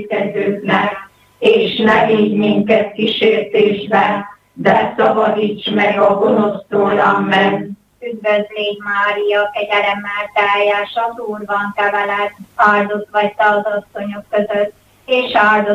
vétkezőknek, és ne vigy minket kísértésbe, de szabadíts meg a gonosztól, amen. Üdvözl légy, Mária, kegyelemmel teljes, az Úr van te veled, áldott vagy te az asszonyok között, és áldott